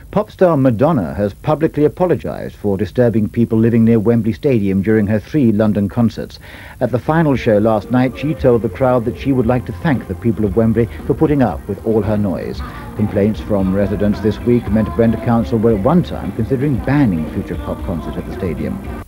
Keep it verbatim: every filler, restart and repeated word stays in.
Pop star Madonna has publicly apologised for disturbing people living near Wembley Stadium during her three London concerts. At the final show last night, she told the crowd that she would like to thank the people of Wembley for putting up with all her noise. Complaints from residents this week meant Brent Council were at one time considering banning future pop concerts at the stadium.